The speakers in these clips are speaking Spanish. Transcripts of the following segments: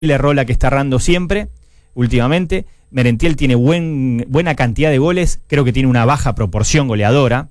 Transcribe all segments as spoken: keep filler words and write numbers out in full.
Rola que está errando siempre, últimamente. Merentiel tiene buen, buena cantidad de goles, creo que tiene una baja proporción goleadora.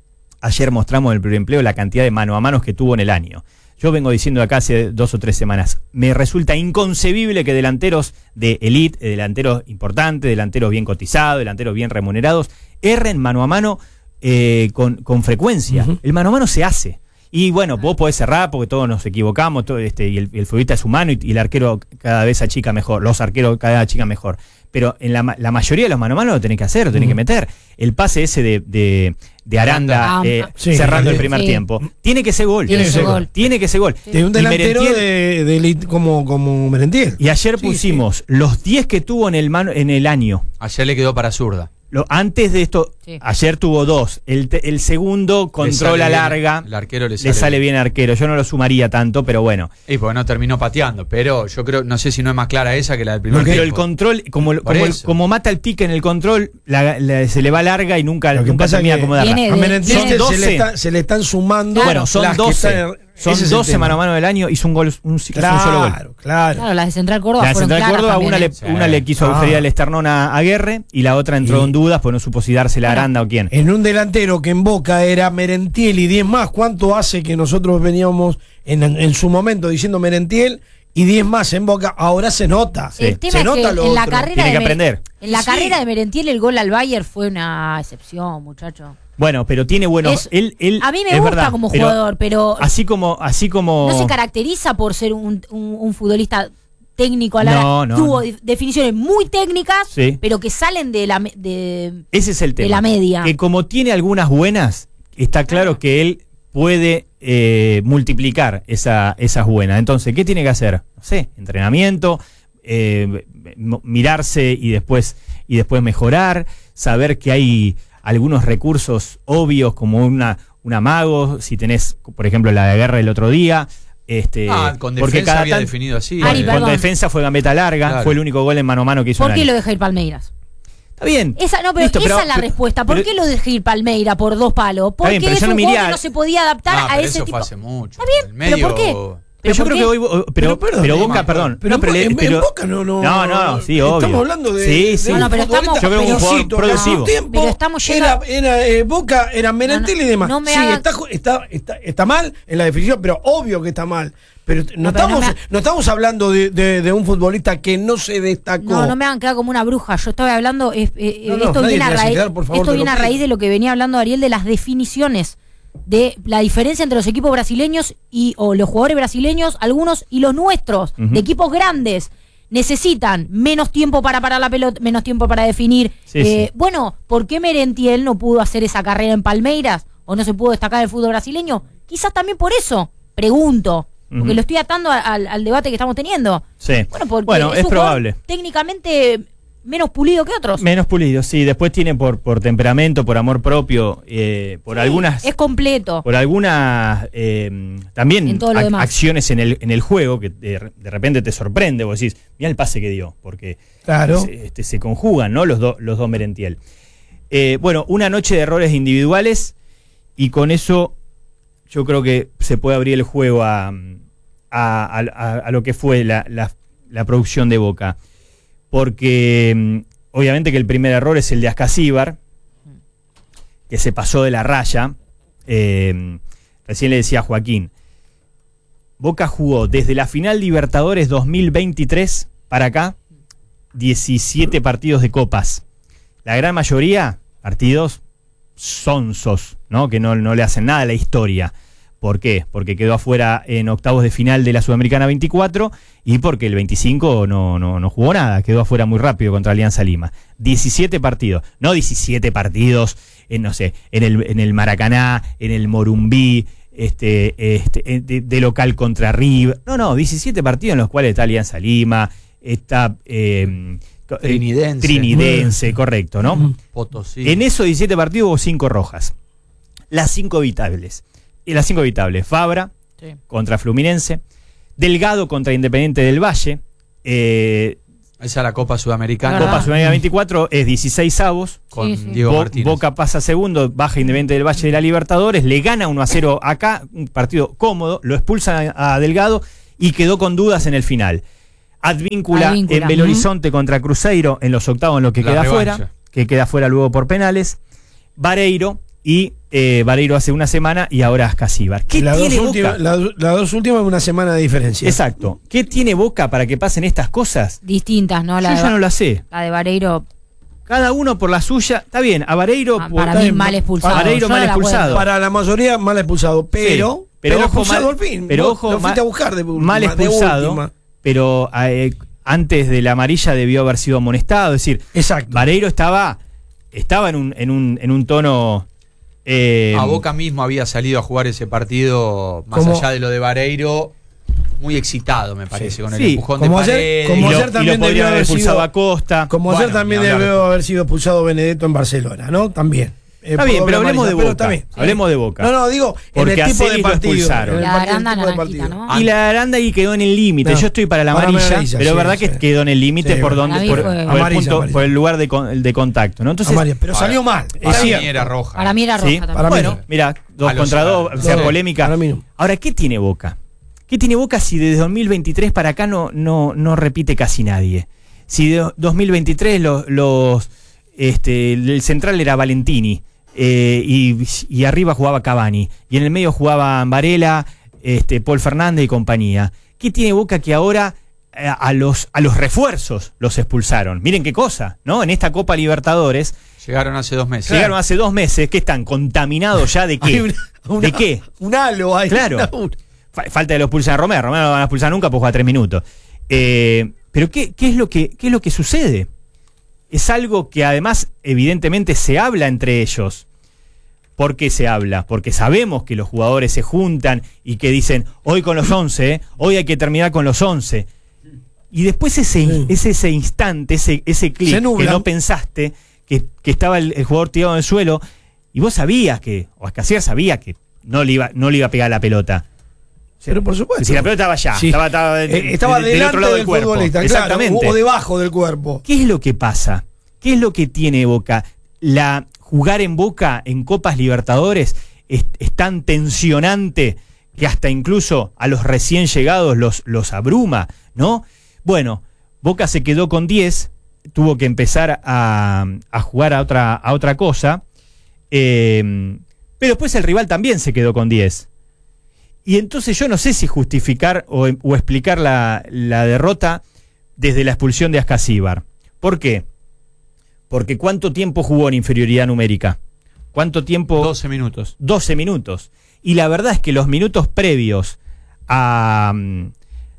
Ayer mostramos en el primer empleo la cantidad de mano a manos que tuvo en el año. Yo vengo diciendo acá hace dos o tres semanas, me resulta inconcebible que delanteros de elite, delanteros importantes, delanteros bien cotizados, delanteros bien remunerados, erren mano a mano eh, con, con frecuencia. Uh-huh. El mano a mano se hace. Y bueno, vos podés cerrar porque todos nos equivocamos, todo este, y el, el futbolista es humano y, y el arquero cada vez achica mejor, los arqueros cada vez achican mejor. Pero en la, la mayoría de los mano a mano lo tenés que hacer, lo tenés uh-huh. que meter. El pase ese de, de, de Aranda eh, sí, cerrando sí, el primer sí. tiempo, tiene que ser gol. Tiene que ser gol. Tiene que ser gol. De un delantero Merentiel, de, de elite como, como Merentiel. Y ayer pusimos sí, sí. los diez que tuvo en el, mano, en el año. Ayer le quedó para zurda. Lo, antes de esto, sí. ayer tuvo dos. El, te, el segundo controla larga. El arquero le sale, le sale bien. bien arquero. Yo no lo sumaría tanto, pero bueno. Y porque no terminó pateando. Pero yo creo, no sé si no es más clara esa que la del primer tiempo. Pero el control, como, como, el, como mata el pique en el control, la, la, se le va larga y nunca, nunca termina de acomodarla. A Merentiel se, le está, se le están sumando. Bueno, son las doce. Que están, Son doce mano a mano del año, hizo un gol, un, claro, un solo gol. Claro, claro. Las de Central Córdoba La de fueron Central Córdoba, también, una, ¿eh? le, sí. una le quiso agujerear ah. el esternón a, a Guerre y la otra entró y, en dudas, pues no supo si dársela a Aranda o quién. En un delantero que en Boca era Merentiel y diez más, ¿cuánto hace que nosotros veníamos en, en su momento diciendo Merentiel y diez más en Boca? Ahora se nota. Sí. El tema se es nota que lo en la otro. carrera Tiene de que aprender. En la sí. carrera de Merentiel el gol al Bayern fue una excepción, muchacho. Bueno, pero tiene buenos. Es, él, él, a mí me es gusta verdad, como jugador, pero, pero así como, así como no se caracteriza por ser un, un, un futbolista técnico a la no, no, tuvo no. definiciones muy técnicas, sí. pero que salen de la de, ese es el tema, de la media. Que como tiene algunas buenas, está claro ah. que él puede eh, multiplicar esa, esas buenas. Entonces, ¿qué tiene que hacer? No sé, entrenamiento, eh, mirarse y después y después mejorar, saber que hay algunos recursos obvios como una, un amago, si tenés, por ejemplo, la de Guerra el otro día. Este, ah, con defensa porque cada había tan, definido así. Ari, con defensa fue gambeta larga, claro. fue el único gol en mano a mano que hizo. ¿Por qué lo deja ir Palmeiras? Está bien. Esa, no, pero Listo, esa pero, es la pero, respuesta. ¿Por pero, qué lo dejé ir Palmeira por dos palos? Porque bien, es no un miría, juego que no se podía adaptar no, a ese eso tipo. Fue hace mucho. Está bien, medio... ¿pero por qué? Pero yo ¿por creo qué? que hoy, pero, pero, pero Boca, perdón. Pero, no, pero, en, pero, en Boca no, no. No, no, sí, obvio. Estamos hablando de. Sí, sí. De no, no, pero estamos. Yo creo que un jugador productivo. Tiempo pero estamos yendo. Era, era eh, Boca, era Merentiel no, no, y demás. No me sí, hagas... está, está, está, está mal en la definición, pero obvio que está mal. Pero no, no, pero estamos, no, me... no estamos hablando de, de, de un futbolista que no se destacó. No, no me hagan quedar como una bruja. Yo estaba hablando. Eh, eh, no, no, esto viene a raíz, quedar, favor, esto viene a raíz de lo que venía hablando Ariel de las definiciones. De la diferencia entre los equipos brasileños y o los jugadores brasileños, algunos y los nuestros, uh-huh. de equipos grandes, necesitan menos tiempo para parar la pelota, menos tiempo para definir. Sí, eh, sí. Bueno, ¿por qué Merentiel no pudo hacer esa carrera en Palmeiras o no se pudo destacar el fútbol brasileño? Quizás también por eso, pregunto, porque uh-huh. lo estoy atando al, al debate que estamos teniendo. Sí. Bueno, porque bueno, es, es probable. Técnicamente menos pulido que otros. Menos pulido, sí. Después tiene por, por temperamento, por amor propio, eh, por sí, algunas... Es completo. Por algunas eh, también ac- acciones en el, en el juego que de, de repente te sorprende. Vos decís, mira el pase que dio, porque claro. se, este, se conjugan, ¿no? Los, do, los dos Merentiel. Eh, bueno, una noche de errores individuales y con eso yo creo que se puede abrir el juego a, a, a, a, a lo que fue la, la, la producción de Boca. Porque obviamente que el primer error es el de Ascasíbar, que se pasó de la raya. Eh, recién le decía a Joaquín, Boca jugó desde la final Libertadores dos mil veintitrés para acá diecisiete partidos de copas. La gran mayoría partidos sonsos, ¿no? Que no, no le hacen nada a la historia. ¿Por qué? Porque quedó afuera en octavos de final de la Sudamericana veinticuatro y porque el veinticinco no, no, no jugó nada, quedó afuera muy rápido contra Alianza Lima. diecisiete partidos, no diecisiete partidos en, no sé, en el, en el Maracaná, en el Morumbí, este, este, de, de local contra River. No, no, diecisiete partidos en los cuales está Alianza Lima, está eh, Trinidense. Trinidense, correcto, ¿no? Potosí. En esos diecisiete partidos hubo cinco rojas. Las cinco evitables. Y las cinco evitables, Fabra sí. contra Fluminense, Delgado contra Independiente del Valle, eh, esa es la Copa Sudamericana. Copa Sudamericana veinticuatro es dieciséis avos, con sí, sí. Diego Bo- Martínez. Boca pasa segundo, baja Independiente del Valle de la Libertadores, le gana uno a cero acá, un partido cómodo, lo expulsan a, a Delgado y quedó con dudas en el final. Advíncula, Advíncula. en Belo Horizonte contra Cruzeiro en los octavos, en lo que La queda revancha. fuera, que queda fuera luego por penales. Vareiro y eh, Vareiro hace una semana y ahora Ascasíbar. ¿Qué las, tiene dos Boca? últimas, las, las dos últimas una semana de diferencia. Exacto. ¿Qué tiene Boca para que pasen estas cosas? Distintas, ¿no? La Yo de, ya no la sé. la de Vareiro, Cada uno por la suya. Está bien, a Vareiro... ah, por- para está mí bien, mal expulsado. Vareiro Yo mal no la expulsado. cuento. Para la mayoría mal expulsado, pero, Sí, pero ojo, expulsado mal- al fin. pero Vos ojo, lo fuiste mal- a buscar de última, mal de expulsado, última. pero eh, antes de la amarilla debió haber sido amonestado. Es decir, Exacto. Vareiro estaba, estaba en, un, en, un, en un tono... eh, A Boca mismo había salido a jugar ese partido, más Como- allá de lo de Vareiro, muy excitado, me parece, Sí. con el Sí, empujón como de ayer- Paredes. como y lo, ayer y también lo podrían debió haber haber expulsado sido- a Costa. Como Bueno, ayer también ni hablar debió de- haber sido expulsado Benedetto en Barcelona, ¿no? También. Eh, Está por bien, doble pero hablemos de amarilla, pero Boca. está bien. Hablemos de Boca. No, no, digo, Porque en a el tipo Celis de lo partido. expulsaron. en el La partido, Aranda el tipo de naranjita, partido. ¿no? Y la Aranda ahí quedó en el límite. No. Yo estoy para la Para mí amarilla, amarilla, pero es sí, verdad sí. que quedó en el límite Sí, por para donde mí por, fue- por el Amarilla, punto- amarilla. por el lugar de, con- de contacto, ¿no? Entonces, Amarilla, pero Para- salió mal. Es Para mí cierto. era roja. Para mí era roja ¿sí? también. Para mí Bueno, no. mira, dos A los- contra dos, a- o sea, no, polémica. para mí no. Ahora, ¿qué tiene Boca? ¿Qué tiene Boca si desde dos mil veintitrés para acá no, no, no repite casi nadie? Si de dos mil veintitrés los, los este, el central era Valentini, eh, y, y arriba jugaba Cavani, y en el medio jugaban Varela, este, Paul Fernández y compañía. ¿Qué tiene Boca que ahora eh, a los, a los refuerzos los expulsaron? Miren qué cosa, ¿no? En esta Copa Libertadores Llegaron hace dos meses. llegaron hace dos meses, que están contaminados ya de Hay qué. una- una- ¿De qué? Un halo ahí. Claro. Una- una- Fa- Falta de lo expulsan a Romero. Romero no lo van a expulsar nunca porque juega tres minutos. Eh, pero ¿qué, qué, es lo que, ¿qué es lo que sucede? Es algo que además evidentemente se habla entre ellos. ¿Por qué se habla? Porque sabemos que los jugadores se juntan y que dicen, hoy con los once, ¿eh? Hoy hay que terminar con los once. Y después ese, Sí. es ese instante, ese, ese Se clic que nublan. no pensaste, que, que estaba el, el jugador tirado en el suelo, y vos sabías que, o Ascasíbar sabía que no le iba, no le iba a pegar la pelota. Pero por supuesto. Si la pelota estaba allá, Sí. estaba, estaba, Eh, estaba del- del delante otro lado del del cuerpo. futbolista, Exactamente. claro, o debajo del cuerpo. ¿Qué es lo que pasa? ¿Qué es lo que tiene Boca? La jugar en Boca en Copas Libertadores es, es tan tensionante que hasta incluso a los recién llegados los, los abruma, ¿no? Bueno, Boca se quedó con diez, tuvo que empezar a, a jugar a otra, a otra cosa, eh, pero después el rival también se quedó con diez. Y entonces yo no sé si justificar o, o explicar la, la derrota desde la expulsión de Ascasíbar. ¿Por qué? Porque ¿cuánto tiempo jugó en inferioridad numérica? ¿Cuánto tiempo? doce minutos. doce minutos. Y la verdad es que los minutos previos a, mm,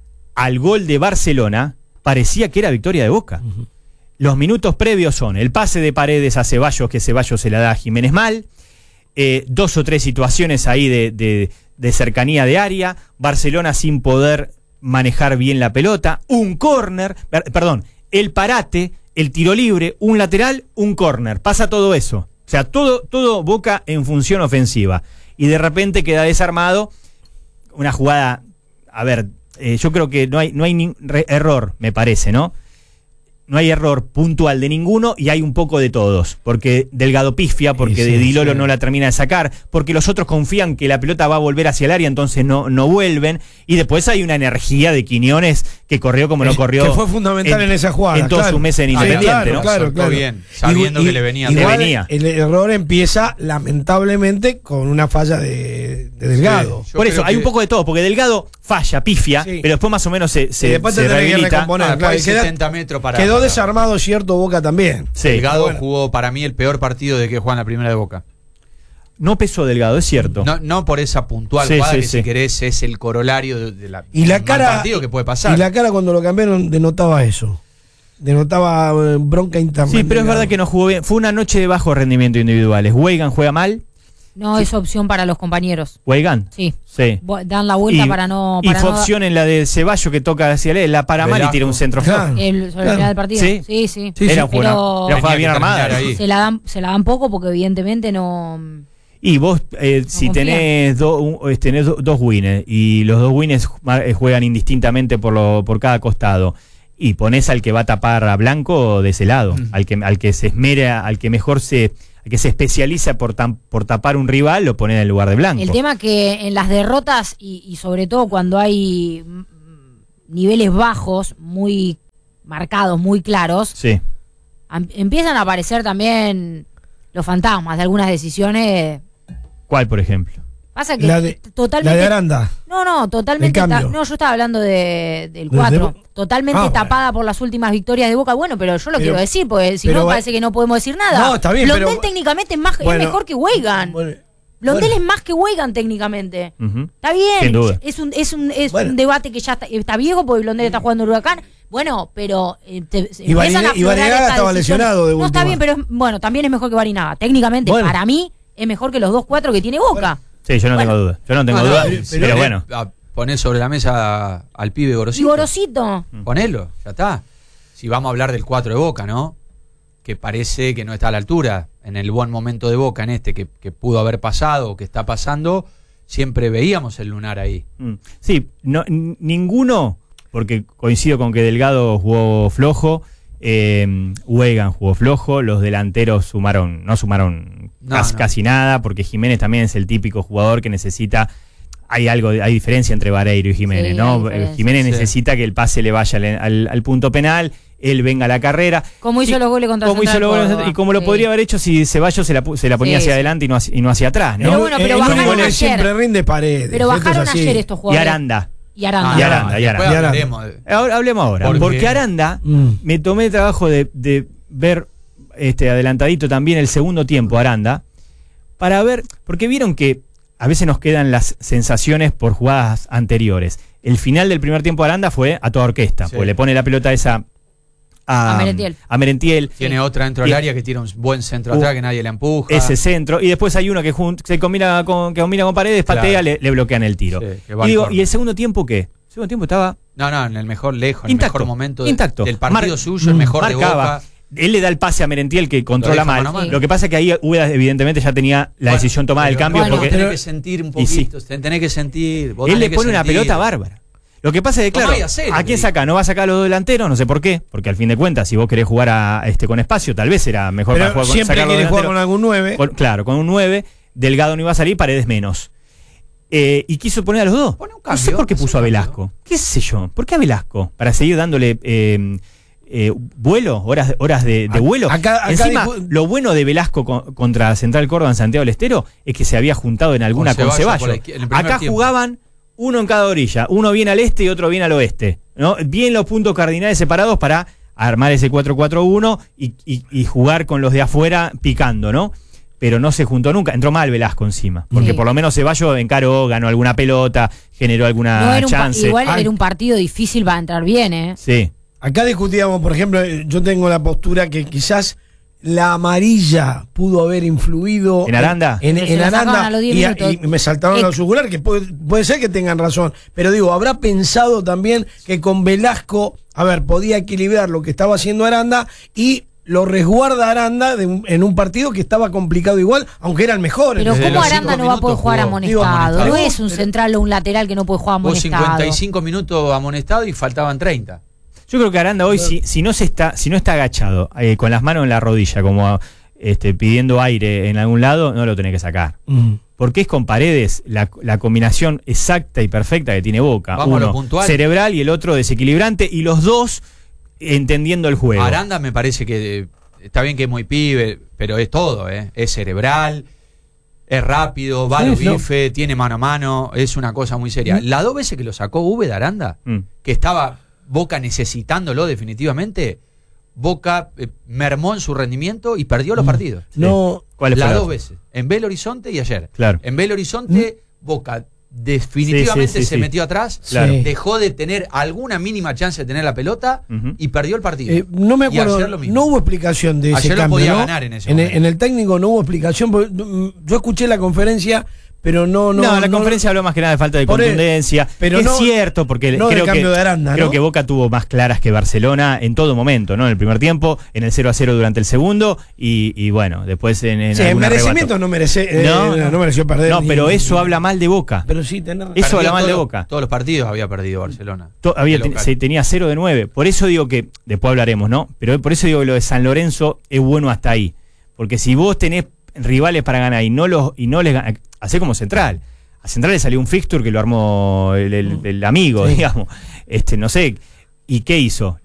al gol de Barcelona parecía que era victoria de Boca. Ujú. Los minutos previos son el pase de Paredes a Ceballos, que Ceballos se la da a Jiménez mal, eh, dos o tres situaciones ahí de, de, de cercanía de área, Barcelona sin poder manejar bien la pelota, un córner, per- perdón, el parate, el tiro libre, un lateral, un córner, pasa todo eso. O sea, todo, todo Boca en función ofensiva. Y de repente queda desarmado una jugada, a ver, eh, yo creo que no hay, no hay ni re- error, me parece, ¿no? No hay error puntual de ninguno y hay un poco de todos. Porque Delgado pifia, porque Sí, de sí, Di Loro sí. no la termina de sacar, porque los otros confían que la pelota va a volver hacia el área, entonces no, no vuelven. Y después hay una energía de Quiñones que corrió como no Es- corrió. que fue fundamental en esa jugada, En todos claro. sus meses en Sí, Independiente, claro, ¿no? claro, Soltó claro. bien, sabiendo que le venía Le igual venía. El error empieza lamentablemente con una falla de, de Delgado. Sí, Por Yo eso, creo hay que- un poco de todo, porque Delgado falla, pifia, Sí. pero después más o menos se, se, Y después se te tenés que rehabilita. recomponer. Ah, claro, después y queda- setenta metros para. Quedó para- desarmado cierto Boca también. Sí. Delgado Bueno. jugó para mí el peor partido de que juega en la primera de Boca. No pesó Delgado, es cierto. No, no por esa puntual Sí, jugada sí, que sí. si querés es el corolario de, de la Y la del mal cara partido que puede pasar. Y la cara cuando lo cambiaron denotaba eso. Denotaba eh, bronca interna. Sí, pero es verdad que no jugó bien. Fue una noche de bajo rendimiento individuales. Weigan juega mal. No es opción para los compañeros. Weigan. Sí. Sí. Bo- Dan la vuelta Y- para no. y Para fue no opción en la de Ceballos que toca hacia él, la para mal y Velasco. tira un centro Claro. flojo. el, sobre Claro. el final del partido. Sí. Sí, sí. Sí, Era sí. una, Pero- era una jugada Tenía bien que armada. terminar ahí. Se la dan, se la dan poco porque evidentemente no. Y vos, eh, si confía. tenés, do- un- eh, tenés do- dos winners y los dos winners ma- eh, juegan indistintamente por, lo, por cada costado y ponés al que va a tapar a Blanco de ese lado, Mm. al que al que se esmera, al que mejor se al que se especializa por, tam- por tapar un rival, lo ponés en el lugar de Blanco. El tema que en las derrotas y, y sobre todo cuando hay mm, niveles bajos, muy marcados, muy claros, Sí. am- empiezan a aparecer también los fantasmas de algunas decisiones. ¿Cuál, por ejemplo? Pasa que La de, totalmente. la de Aranda. No, no, totalmente. El cambio. ta- no, yo estaba hablando de, del De- cuatro. de- Totalmente Ah, bueno. tapada por las últimas victorias de Boca. Bueno, pero yo lo Pero- quiero decir, porque si pero no va- parece que no podemos decir nada. No, está bien, Blondel pero- técnicamente es, más, Bueno, es mejor que Weigan. Bueno, Blondel bueno. es más que Weigan técnicamente. Ujú. Está bien, Sin duda. es un es un es Bueno. un debate que ya está, está viejo porque Blondel está jugando en Huracán. Bueno, pero eh, te- se Y empiezan Barine- a y aflorar Barinaga estas estaba decisiones. lesionado de No, está última. bien, pero es- bueno, también es mejor que Barinaga. Técnicamente, Bueno. para mí, es mejor que los dos cuatro que tiene Boca. Sí, yo no Bueno. tengo duda. Yo no tengo No, no, duda. pero- Pero, pero- bueno. A poner sobre la mesa al pibe Y Gorosito. Gorosito. Ponelo, ya está. Si vamos a hablar del cuatro de Boca, ¿no? Que parece que no está a la altura. En el buen momento de Boca, en este que, que pudo haber pasado o que está pasando, siempre veíamos el lunar ahí. Mm. Sí, no, n- ninguno, porque coincido con que Delgado jugó flojo, eh, Weigan jugó flojo, los delanteros sumaron, no sumaron No, casi, no. casi nada, porque Jiménez también es el típico jugador que necesita. Hay algo, hay diferencia entre Vareiro y Jiménez, Sí, ¿no? hay diferencia. Jiménez Sí. necesita que el pase le vaya al, al- al punto penal, él venga a la carrera. Como hizo Y- los goles contra como hizo Central los goles Córdoba. y como lo Sí. podría haber hecho si Ceballos se la, pu- se la ponía Sí, hacia sí. adelante y no hacia, y no hacia atrás, ¿no? Pero bueno, pero En- en bajaron goles ayer. siempre rinde Paredes. Pero esto es bajaron así. ayer estos Y jugadores. Aranda. Y Aranda. Ah, Y Aranda, y después Aranda. hablaremos de- Ahora hablemos ahora. Porque- Porque Aranda, Mm. me tomé el trabajo de, de ver este adelantadito también el segundo tiempo, Aranda, para ver, porque vieron que a veces nos quedan las sensaciones por jugadas anteriores. El final del primer tiempo de Aranda fue a toda orquesta, Sí. porque le pone la pelota esa a, A Merentiel. a Merentiel, Tiene otra dentro del Y- área que tira un buen centro Uh, atrás que nadie le empuja. ese centro, y después hay uno que jun- se combina con, que combina con Paredes, Claro. patea, le, le bloquean el tiro. Sí, que va y, al digo, córner. ¿y el segundo tiempo qué? El segundo tiempo estaba No, no, en el mejor lejos, en Intacto, el mejor momento de- intacto. del partido Mar- suyo, el mejor de marcaba. Boca. Él le da el pase a Merentiel que controla deja mal. mano a mano. Lo que pasa es que ahí Úbeda evidentemente ya tenía la Bueno, decisión tomada del pero cambio bueno, porque tenés pero- que sentir un y sí. poquito, tenés que sentir. vos él tenés le que pone una sentir. pelota bárbara. Lo que pasa es que, Tomá claro, y hacelo, ¿a te quién digo. saca? ¿No va a sacar a los dos delanteros? No sé por qué. Porque al fin de cuentas, si vos querés jugar a, este, con espacio, tal vez era mejor para Pero jugar con, siempre sacar a los quiere jugar con delanteros. algún nueve. Con- claro, con un nueve, Delgado no iba a salir, Paredes menos. Eh, y quiso poner a los dos. Pone un No sé cambio, por qué hace puso a un cambio. Velasco. ¿Qué sé yo? ¿Por qué a Velasco? ¿Para seguir dándole eh, eh, vuelo? ¿Horas, horas de, de A- vuelo? acá- acá Encima, discu- lo bueno de Velasco con- contra Central Córdoba en Santiago del Estero es que se había juntado en alguna Con con Ceballos Ceballos. por la izquier- en el primer Acá tiempo. jugaban uno en cada orilla. Uno bien al este y otro bien al oeste. ¿No? Bien los puntos cardinales separados para armar ese cuatro cuatro uno y, y- y jugar con los de afuera picando, ¿no? Pero no se juntó nunca. Entró mal Velasco encima. Porque Sí. por lo menos Ceballos encaró, ganó alguna pelota, generó alguna No era un pa- chance. igual Ah. era un partido difícil para entrar bien, ¿eh? Sí. Acá discutíamos, por ejemplo, eh, yo tengo la postura que quizás la amarilla pudo haber influido ¿En Aranda? en, Pero se en la sacaban Aranda a los diez y, minutos. y me saltaron Eh. los jugular, que puede, puede ser que tengan razón, pero digo, habrá pensado también que con Velasco, a ver, podía equilibrar lo que estaba haciendo Aranda y lo resguarda Aranda de un- en un partido que estaba complicado igual, aunque era el mejor. Pero Desde ¿cómo los Aranda cinco no va a poder minutos jugar jugó. amonestado? Digo, amonestado. No es un Pero- central o un lateral que no puede jugar Vos amonestado. cincuenta y cinco minutos amonestado y faltaban treinta. Yo creo que Aranda hoy, si, si no se está, si no está agachado, eh, con las manos en la rodilla, como este, pidiendo aire en algún lado, no lo tenés que sacar. Mm. Porque es con Paredes la, la combinación exacta y perfecta que tiene Boca. Vamos a lo Uno puntual. cerebral y el otro desequilibrante, y los dos entendiendo el juego. Aranda me parece que eh, está bien que es muy pibe, pero es todo, ¿eh? Es cerebral, es rápido, va a Sí, los sí. bifes, tiene mano a mano, es una cosa muy seria. Las dos veces que lo sacó V de Aranda, Mm. que estaba Boca necesitándolo definitivamente, Boca eh, mermó en su rendimiento y perdió los partidos. No, ¿Cuál es Las la dos otra? veces, en Belo Horizonte y ayer. Claro. En Belo Horizonte, Boca definitivamente Sí, sí, sí, se sí. metió atrás, Claro. Sí. dejó de tener alguna mínima chance de tener la pelota Ujú. y perdió el partido. Eh, no me Y acuerdo, ayer lo mismo. no hubo explicación de ese Ayer lo cambio, podía ¿no? ganar en ese en, el, momento. en el técnico no hubo explicación, porque, mm, yo escuché la conferencia, pero no... No, No, la no- conferencia habló más que nada de falta de Por el- contundencia. pero es no- cierto, porque no del creo, cambio que, de Aranda, creo ¿no? que Boca tuvo más claras que Barcelona en todo momento, ¿no? En el primer tiempo, en el cero a cero durante el segundo, y, y bueno, después en, en Sí, en algún merecimiento arrebato. no, merece, eh, No, no, no. mereció perder. No, ni- pero ni- eso habla mal de Boca. Pero sí, tenés razón. Eso Perdió habla mal de todos- Boca. Todos los partidos había perdido Barcelona. To- había De ten- local. se tenía cero de nueve. Por eso digo que, después hablaremos, ¿no? Pero por eso digo que lo de San Lorenzo es bueno hasta ahí. Porque si vos tenés rivales para ganar y no los y no les gan- hacé como Central. A Central le salió un fixture que lo armó el, el, el amigo, Sí. digamos. Este, no sé. ¿Y qué hizo?